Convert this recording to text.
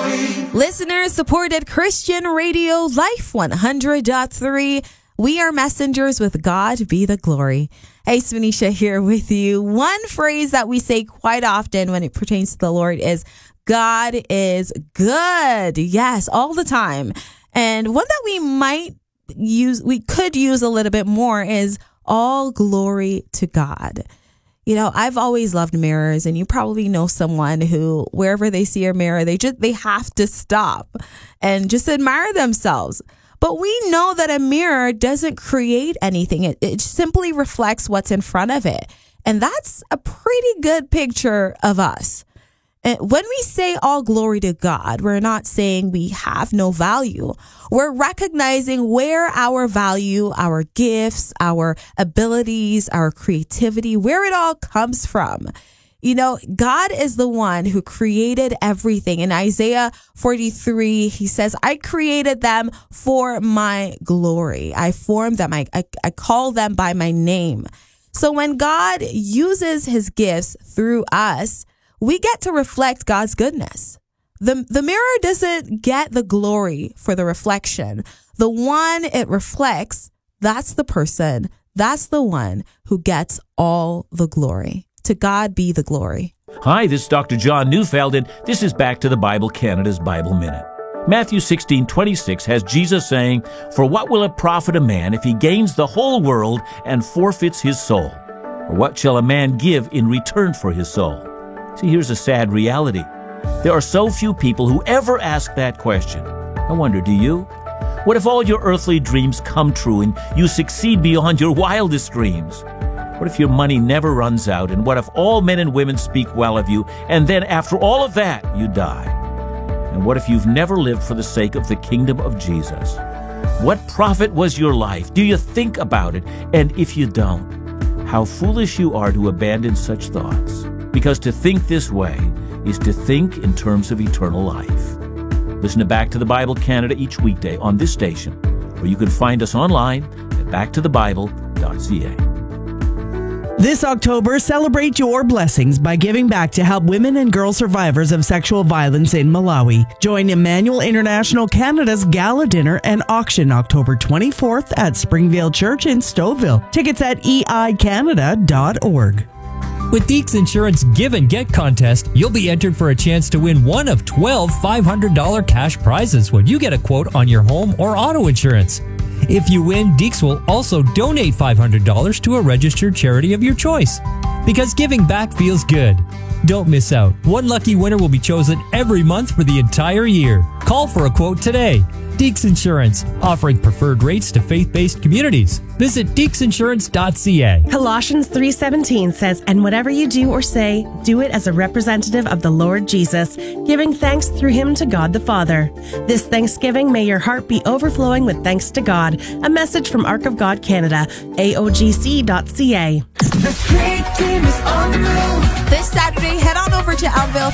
Listener-supported Christian radio, Life 100.3. We are messengers with God be the glory. Hey, Swanisha here with you. One phrase that we say quite often when it pertains to the Lord is, God is good. Yes, all the time. And one that we could use a little bit more is all glory to God. You know, I've always loved mirrors, and you probably know someone who, wherever they see a mirror, they have to stop and just admire themselves. But we know that a mirror doesn't create anything. It simply reflects what's in front of it. And that's a pretty good picture of us. And when we say all glory to God, we're not saying we have no value. We're recognizing where our value, our gifts, our abilities, our creativity, where it all comes from. You know, God is the one who created everything. In Isaiah 43, he says, I created them for my glory. I formed them. I call them by my name. So when God uses his gifts through us, we get to reflect God's goodness. The mirror doesn't get the glory for the reflection. The one it reflects, that's the person, that's the one who gets all the glory. To God be the glory. Hi, this is Dr. John Neufeld, and this is Back to the Bible Canada's Bible Minute. Matthew 16:26 has Jesus saying, "For what will it profit a man if he gains the whole world and forfeits his soul? Or what shall a man give in return for his soul?" See, here's a sad reality. There are so few people who ever ask that question. I wonder, do you? What if all your earthly dreams come true and you succeed beyond your wildest dreams? What if your money never runs out? And what if all men and women speak well of you, and then after all of that, you die? And what if you've never lived for the sake of the kingdom of Jesus? What profit was your life? Do you think about it? And if you don't, how foolish you are to abandon such thoughts. Because to think this way is to think in terms of eternal life. Listen to Back to the Bible Canada each weekday on this station, or you can find us online at backtothebible.ca. This October, celebrate your blessings by giving back to help women and girl survivors of sexual violence in Malawi. Join Emmanuel International Canada's Gala Dinner and Auction October 24th at Springvale Church in Stouffville. Tickets at eicanada.org. With Deeks Insurance Give and Get contest, you'll be entered for a chance to win one of 12 $500 cash prizes when you get a quote on your home or auto insurance. If you win, Deeks will also donate $500 to a registered charity of your choice. Because giving back feels good. Don't miss out. One lucky winner will be chosen every month for the entire year. Call for a quote today. Deeks Insurance, offering preferred rates to faith-based communities. Visit deeksinsurance.ca. Colossians 3:17 says, "And whatever you do or say, do it as a representative of the Lord Jesus, giving thanks through him to God the Father." This Thanksgiving, may your heart be overflowing with thanks to God. A message from Ark of God Canada, aogc.ca. This Saturday, head on over to Elmvale